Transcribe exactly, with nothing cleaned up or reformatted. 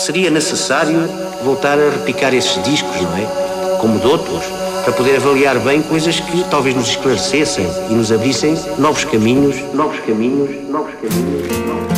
seria necessário voltar a repicar esses discos, não é? Como de outros, para poder avaliar bem coisas que talvez nos esclarecessem e nos abrissem novos caminhos, novos caminhos, novos caminhos.